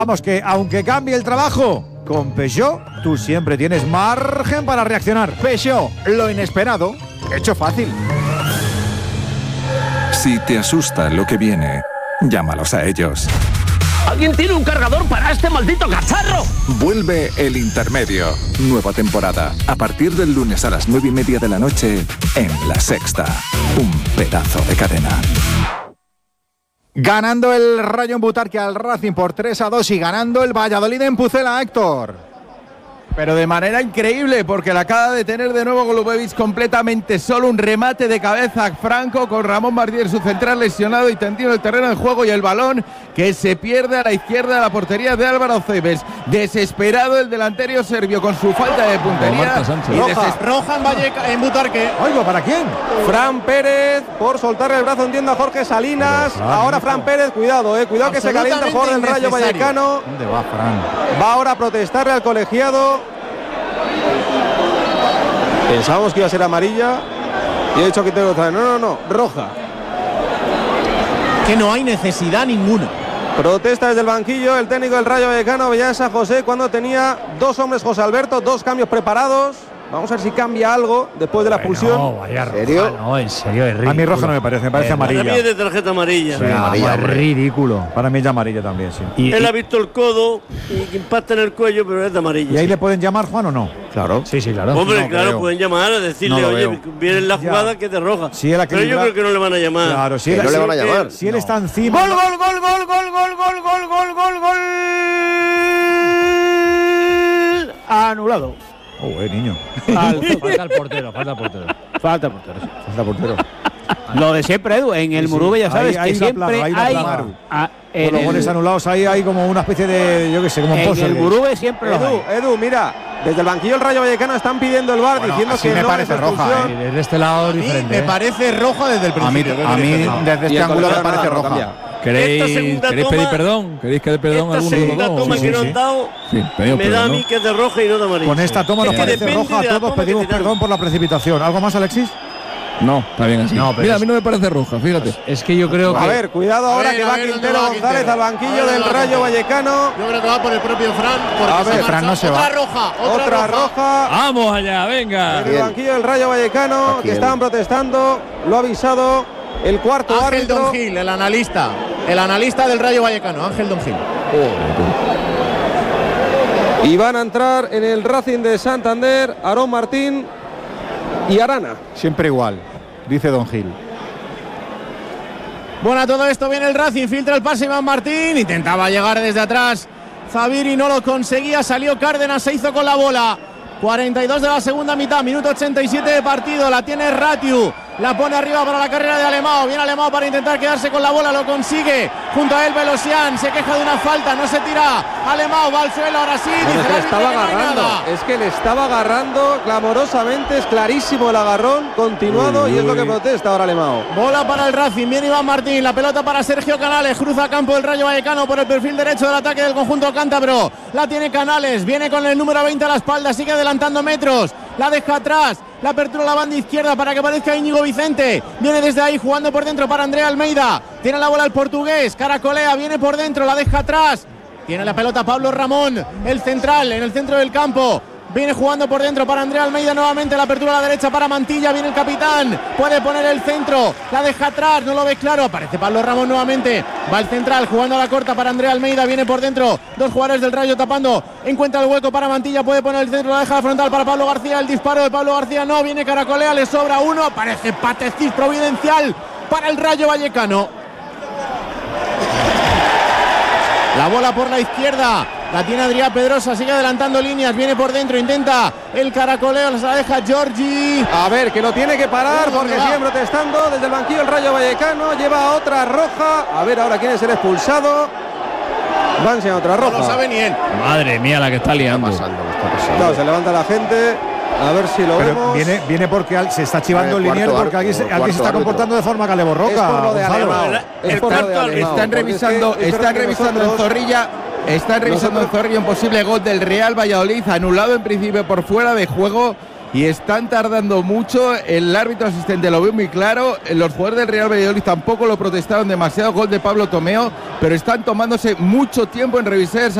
Vamos, que aunque cambie el trabajo, con Peugeot tú siempre tienes margen para reaccionar. Peugeot, lo inesperado, hecho fácil. Si te asusta lo que viene, llámalos a ellos. ¿Alguien tiene un cargador para este maldito cacharro? Vuelve El Intermedio. Nueva temporada. A partir del lunes a las 9:30 de la noche en La Sexta. Un pedazo de cadena. Ganando el Rayo en Butarque al Racing por 3-2 y ganando el Valladolid en Pucela, Héctor. Pero de manera increíble, porque la acaba de tener de nuevo Golubovic completamente solo. Un remate de cabeza franco con Ramón Martínez, su central, lesionado y tendido en el terreno de juego, y el balón que se pierde a la izquierda de la portería de Álvaro Cebes. Desesperado el delantero serbio con su falta de puntería. Roja en Butarque. Oigo, ¿para quién? Fran Pérez por soltarle el brazo, entiendo, a Jorge Salinas. Ahora Fran Pérez, cuidado, cuidado que se calienta el jugador del Rayo Vallecano. ¿Dónde va Fran? Va ahora a protestarle al colegiado. Pensábamos que iba a ser amarilla y he dicho que tengo que traer. No, roja. Que no hay necesidad ninguna. Protesta desde el banquillo el técnico del Rayo Vallecano, Bellán San José, cuando tenía dos hombres, José Alberto, dos cambios preparados. Vamos a ver si cambia algo después de la expulsión. No, vaya roja, ¿serio? no, en serio, es ridículo. A mí roja no me parece amarilla. Para mí es de tarjeta amarilla. Sí, amarilla, es ridículo. Para mí es de amarilla también, sí. Él ha visto el codo y impacta en el cuello, pero es de amarilla. ¿Y ahí le pueden llamar, Juan, o no? Claro. Sí, claro. Hombre, No claro, creo. pueden llamar a decirle, No lo oye, veo. viene en la jugada que es de roja. Sí, él ha pero yo equilibrado. creo que no le van a llamar. Claro, si no le van a llamar. Si él está encima. ¡Gol, gol, gol, gol, gol, gol, gol, gol, gol, gol, gol! Anulado. Niño. Falta el portero. Falta portero. Lo de siempre, Edu, en el Murube ya sabes ahí que la siempre plano, ahí la hay... plano. En Con los goles anulados ahí hay como una especie de, yo qué sé, como un en pozo. el Murube siempre lo hay. Edu, mira, desde el banquillo del Rayo Vallecano están pidiendo el VAR diciendo que me no parece es roja, expulsión. Desde este lado es diferente. Me parece roja desde el principio. A mí desde este ángulo me parece no roja. cambia. ¿Queréis pedir perdón? ¿Queréis que dé perdón a Esta alguno de los segunda dos? toma Sí, que sí, nos sí. han dado Sí, pedimos me da perdón, a mí ¿no? que es de roja y no de amarilla. Con esta toma nos Es que parece depende roja a de la todos, toma que pedimos tiraron. perdón por la precipitación. ¿Algo más, Alexis? No, está bien así. No, pero Mira, a es- mí no me parece roja, fíjate. Es que yo creo que... A ver, cuidado ahora ver, que a va ver, ¿dónde Quintero va González Quintero? al banquillo A ver, del ¿dónde va Rayo Quintero? Vallecano. Yo creo que va por el propio Fran. Porque A ver, se Fran no marcha. se Otra va. roja. Otra roja. Vamos allá, venga. En el banquillo del Rayo Vallecano, que estaban protestando, lo ha avisado el cuarto Ángel árbitro. Don Gil, el analista. El analista del Rayo Vallecano, Ángel Don Gil. Y van a entrar en el Racing de Santander Aarón Martín y Arana. Siempre igual, dice Don Gil. Bueno, a todo esto viene el Racing, filtra el pase Iván Martín, intentaba llegar desde atrás Zaviri, no lo conseguía, salió Cárdenas, se hizo con la bola. 42 de la segunda mitad, minuto 87 de partido, la tiene Ratiu, la pone arriba para la carrera de Alemão, viene Alemão para intentar quedarse con la bola, lo consigue, junto a él Velosian, se queja de una falta, no se tira, Alemão va al suelo, ahora sí, Bueno, dice es que el le árbitro estaba que no hay agarrando, nada. es que le estaba agarrando clamorosamente, es clarísimo el agarrón continuado y es lo que protesta ahora Alemão. Bola para el Racing, viene Iván Martín, la pelota para Sergio Canales, cruza campo del Rayo Vallecano por el perfil derecho del ataque del conjunto cántabro, la tiene Canales, viene con el número 20 a la espalda, sigue adelantando metros, la deja atrás, la apertura a la banda izquierda para que aparezca Íñigo Vicente, viene desde ahí jugando por dentro para Andrea Almeida, tiene la bola el portugués, caracolea, viene por dentro, la deja atrás, tiene la pelota Pablo Ramón, el central en el centro del campo. Viene jugando por dentro para Andrea Almeida nuevamente, la apertura a la derecha para Mantilla, viene el capitán, puede poner el centro, la deja atrás, no lo ve claro, aparece Pablo Ramón nuevamente, va el central jugando a la corta para Andrea Almeida, viene por dentro, dos jugadores del Rayo tapando, encuentra el hueco para Mantilla, puede poner el centro, la deja la frontal para Pablo García, el disparo de Pablo García no, viene caracolea, le sobra uno, aparece Patecís providencial para el Rayo Vallecano. La bola por la izquierda, la tiene Adrián Pedrosa, sigue adelantando líneas, viene por dentro, intenta el caracoleo, se la deja Giorgi. A ver, que lo tiene que parar porque sigue protestando desde el banquillo el Rayo Vallecano, lleva otra roja, a ver ahora quién es el expulsado. Va a enseñar otra roja. No lo sabe ni él. Madre mía, la que está liando. Claro, se levanta la gente, a ver si lo Pero vemos. viene porque se está chivando el liniero porque alguien se está comportando de forma caleborroca. Es por lo de Gonzalo. Alemão. Es por lo de Alemão, Están porque revisando, es que es están verdad que revisando en nosotros- Zorrilla. Están revisando en nosotros- Zorrilla un posible gol del Real Valladolid, anulado en principio por fuera de juego. y están tardando mucho. El árbitro asistente lo veo muy claro. Los jugadores del Real Valladolid tampoco lo protestaron demasiado. Gol de Pablo Tomeo, pero están tomándose mucho tiempo en revisar